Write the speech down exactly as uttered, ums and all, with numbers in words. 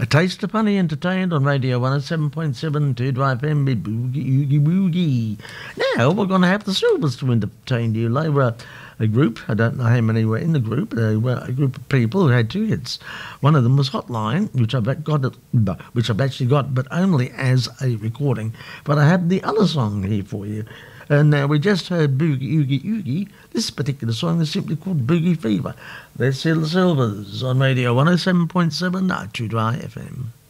A Taste of Honey entertained on Radio one oh seven point seven, two Drive F M, Boogie Oogie Woogie. Now we're going to have the Silvers to entertain you. They were a group, I don't know how many were in the group, they were a group of people who had two hits. One of them was Hotline, which I've got, which I've actually got, but only as a recording. But I have the other song here for you. And now we just heard Boogie Oogie Oogie. This particular song is simply called Boogie Fever. Let's hear the Silvers on Radio one oh seven point seven, True Dry F M.